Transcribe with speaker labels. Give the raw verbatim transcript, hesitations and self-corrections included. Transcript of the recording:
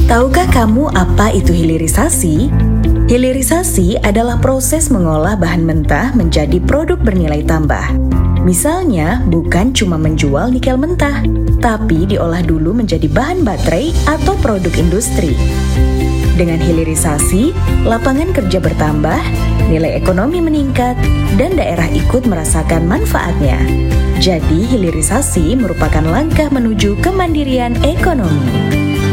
Speaker 1: Tahukah kamu apa itu hilirisasi? Hilirisasi adalah proses mengolah bahan mentah menjadi produk bernilai tambah. Misalnya, bukan cuma menjual nikel mentah, tapi diolah dulu menjadi bahan baterai atau produk industri. Dengan hilirisasi, lapangan kerja bertambah, nilai ekonomi meningkat, dan daerah ikut merasakan manfaatnya. Jadi, hilirisasi merupakan langkah menuju kemandirian ekonomi.